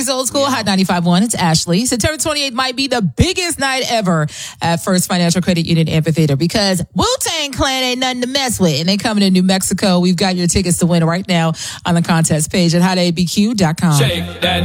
It's Old School, Hot 95.1. It's Ashley. September 28th might be the biggest night ever at First Financial Credit Union Amphitheater because Wu-Tang Clan ain't nothing to mess with. And they coming to New Mexico. We've got your tickets to win right now on the contest page at hotabq.com. Shake that